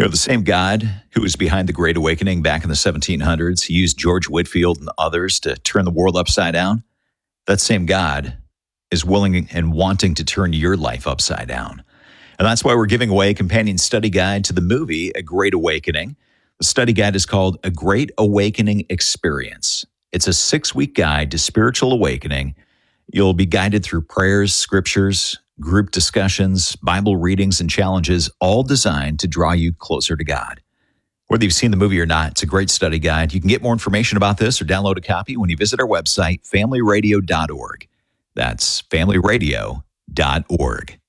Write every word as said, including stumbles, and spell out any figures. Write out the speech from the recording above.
You know, the same God who was behind the Great Awakening back in the seventeen hundreds, he used George Whitefield and others to turn the world upside down. That same God is willing and wanting to turn your life upside down. And that's why we're giving away a companion study guide to the movie A Great Awakening. The study guide is called A Great Awakening Experience. It's a six-week guide to spiritual awakening. You'll be guided through prayers, scriptures, group discussions, Bible readings, and challenges, all designed to draw you closer to God. Whether you've seen the movie or not, it's a great study guide. You can get more information about this or download a copy when you visit our website, family radio dot org. That's family radio dot org.